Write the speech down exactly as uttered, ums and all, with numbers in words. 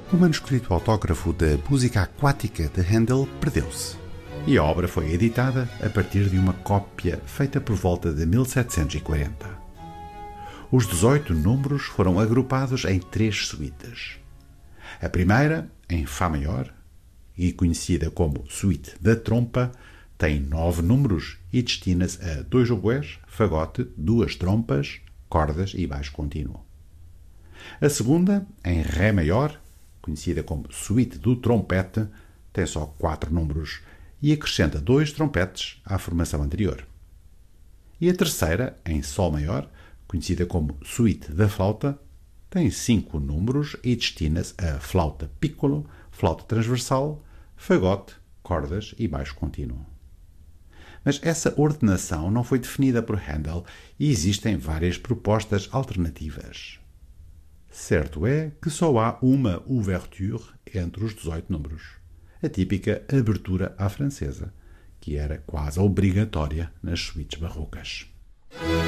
O manuscrito autógrafo da Música Aquática de Handel perdeu-se, e a obra foi editada a partir de uma cópia feita por volta de mil setecentos e quarenta. Os dezoito números foram agrupados em três suítes. A primeira, em Fá maior, e conhecida como Suíte da Trompa, tem nove números e destina-se a dois oboés, fagote, duas trompas, cordas e baixo contínuo. A segunda, em Ré maior, conhecida como Suíte do Trompete, tem só quatro números e acrescenta dois trompetes à formação anterior. E a terceira, em Sol maior, conhecida como Suíte da Flauta, tem cinco números e destina-se a flauta piccolo, flauta transversal, fagote, cordas e baixo contínuo. Mas essa ordenação não foi definida por Handel e existem várias propostas alternativas. Certo é que só há uma ouverture entre os dezoito números, a típica abertura à francesa, que era quase obrigatória nas suítes barrocas.